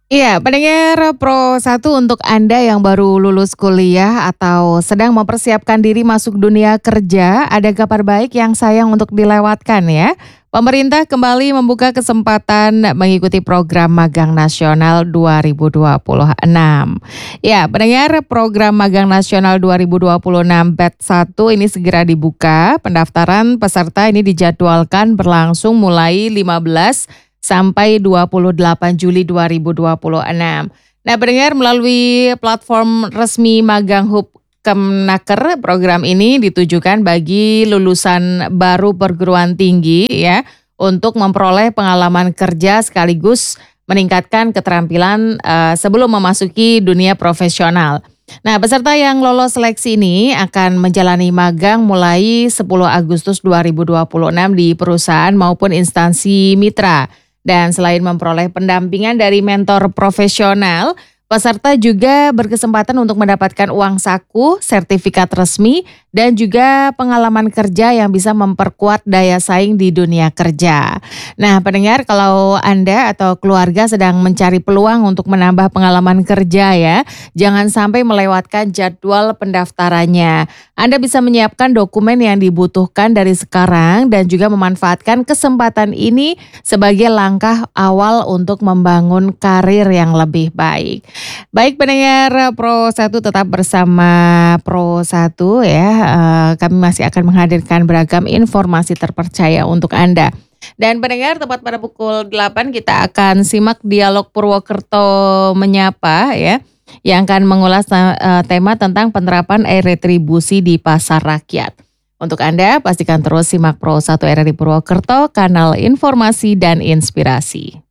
Iya, pendengar Pro 1 untuk Anda yang baru lulus kuliah atau sedang mempersiapkan diri masuk dunia kerja, ada kabar baik yang sayang untuk dilewatkan ya. Pemerintah kembali membuka kesempatan mengikuti program magang nasional 2026. Ya, pendengar program magang nasional 2026 Batch 1 ini segera dibuka. Pendaftaran peserta ini dijadwalkan berlangsung mulai 15 sampai 28 Juli 2026. Nah, pendengar melalui platform resmi Magang Hub Kemnaker, program ini ditujukan bagi lulusan baru perguruan tinggi ya untuk memperoleh pengalaman kerja sekaligus meningkatkan keterampilan sebelum memasuki dunia profesional. Nah, peserta yang lolos seleksi ini akan menjalani magang mulai 10 Agustus 2026 di perusahaan maupun instansi mitra. Dan selain memperoleh pendampingan dari mentor profesional, peserta juga berkesempatan untuk mendapatkan uang saku, sertifikat resmi, dan juga pengalaman kerja yang bisa memperkuat daya saing di dunia kerja. Nah, pendengar, kalau Anda atau keluarga sedang mencari peluang untuk menambah pengalaman kerja ya, jangan sampai melewatkan jadwal pendaftarannya. Anda bisa menyiapkan dokumen yang dibutuhkan dari sekarang dan juga memanfaatkan kesempatan ini sebagai langkah awal untuk membangun karir yang lebih baik. Baik, pendengar Pro 1 tetap bersama Pro 1 ya. Kami masih akan menghadirkan beragam informasi terpercaya untuk Anda. Dan pendengar, tepat pada pukul 8 kita akan simak dialog Purwokerto Menyapa ya, yang akan mengulas tema tentang penerapan retribusi di pasar rakyat. Untuk Anda, pastikan terus simak Pro 1 RRI Purwokerto, kanal informasi dan inspirasi.